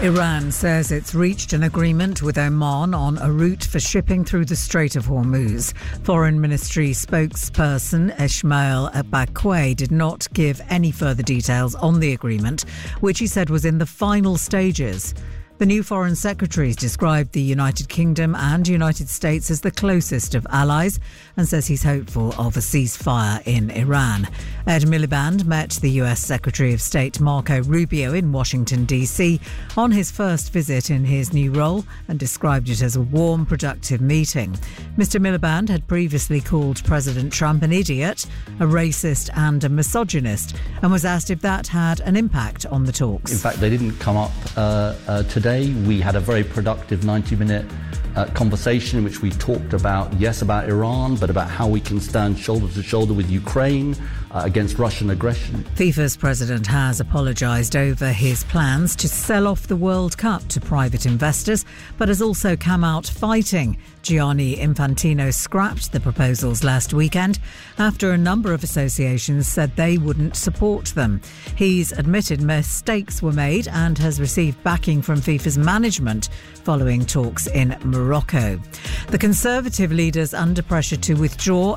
Iran says it's reached an agreement with Oman on a route for shipping through the Strait of Hormuz. Foreign Ministry spokesperson Ismail Baqai did not give any further details on the agreement, which he said was in the final stages. The new Foreign Secretary described the United Kingdom and United States as the closest of allies and says he's hopeful of a ceasefire in Iran. Ed Miliband met the US Secretary of State Marco Rubio in Washington, D.C. on his first visit in his new role and described it as a warm, productive meeting. Mr. Miliband had previously called President Trump an idiot, a racist and a misogynist, and was asked if that had an impact on the talks. In fact, they didn't come up today. We had a very productive 90-minute conversation in which we talked about Iran, but about how we can stand shoulder to shoulder with Ukraine against Russian aggression. FIFA's president has apologised over his plans to sell off the World Cup to private investors, but has also come out fighting. Gianni Infantino scrapped the proposals last weekend after a number of associations said they wouldn't support them. He's admitted mistakes were made and has received backing from FIFA's management following talks in Morocco. The Conservative leader's under pressure to withdraw